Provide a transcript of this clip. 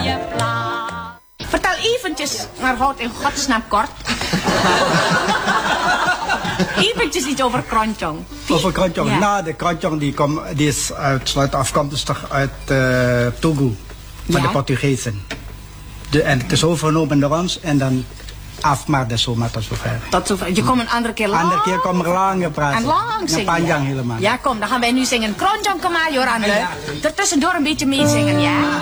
Vertel eventjes, maar houd in godsnaam kort. Eventjes iets over Kronjong. Over Kronjong? Ja. Nou, de Kronjong die is afkomstig uit Togo. Van de Portugezen. En het is overgenomen door ons en dan af maar de zomaar tot zover. Tot zover. Je komt een andere keer lang. Andere keer komen we lang praten. En lang zingen. Panjang helemaal. Ja, kom, dan gaan wij nu zingen. Kronjong Kamayor aan de. Ertussendoor een beetje meezingen, ja?